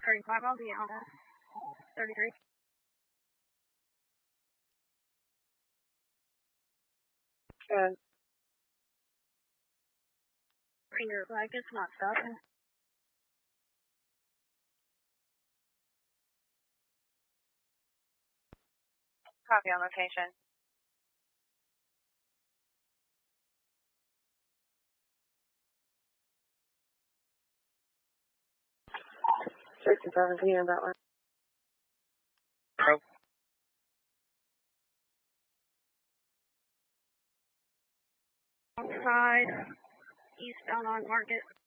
35, I'll be on 33. Good. Finger flag, it's not stopping. Copy on location. Safety 7, can you end that one? Pro. Outside, eastbound on Market.